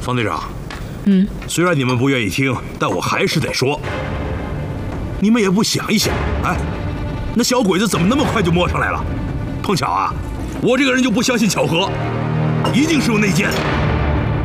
方队长，虽然你们不愿意听，但我还是得说，你们也不想一想，哎，那小鬼子怎么那么快就摸上来了？碰巧啊，我这个人就不相信巧合，一定是有内奸。